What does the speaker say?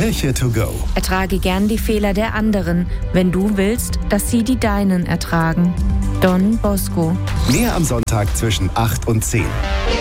Kirche to go. Ertrage gern die Fehler der anderen, wenn du willst, dass sie die deinen ertragen. Don Bosco. Mehr am Sonntag zwischen 8 und 10.